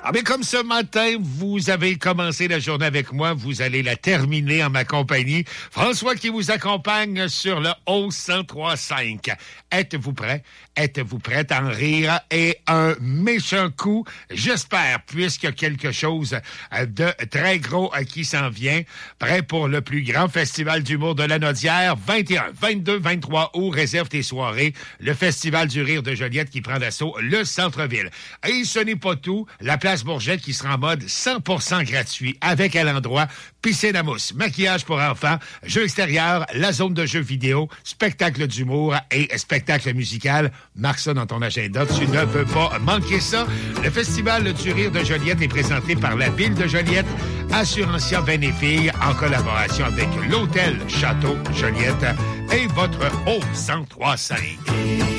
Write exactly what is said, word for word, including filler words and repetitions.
Ah bien, comme ce matin, vous avez commencé la journée avec moi, vous allez la terminer en ma compagnie. François qui vous accompagne sur le onze cent trois cinq. Êtes-vous prêts? Êtes-vous prêts à en rire? Et un méchant coup, j'espère, puisqu'il y a quelque chose de très gros qui s'en vient. Prêt pour le plus grand festival d'humour de la Naudière. vingt et un, vingt-deux, vingt-trois août, réserve tes soirées. Le festival du rire de Joliette qui prend d'assaut le centre-ville. Et ce n'est pas tout. La place Bourgette qui sera en mode cent pour cent gratuit avec à l'endroit piscine à mousse, maquillage pour enfants, jeux extérieurs, la zone de jeux vidéo, spectacle d'humour et spectacle musical. Marque ça dans ton agenda, tu ne peux pas manquer ça. Le Festival du rire de Joliette est présenté par la Ville de Joliette, Assurantia Benefille, en collaboration avec l'Hôtel Château Joliette et votre onze cent trois cinq.